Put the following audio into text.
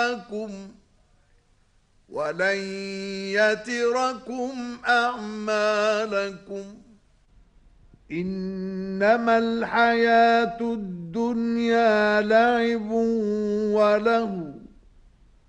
معكم ولن يتركم أعمالكم إنما الحياة الدنيا لعب وله